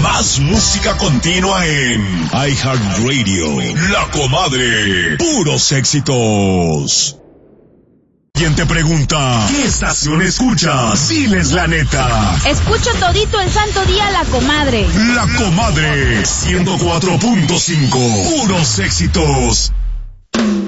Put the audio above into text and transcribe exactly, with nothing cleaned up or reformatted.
Más música continua en iHeartRadio. La Comadre. Puros éxitos. ¿Quién te pregunta qué estación escuchas? Diles la neta. Escucho todito el santo día La Comadre. La Comadre ciento cuatro punto cinco. Puros éxitos.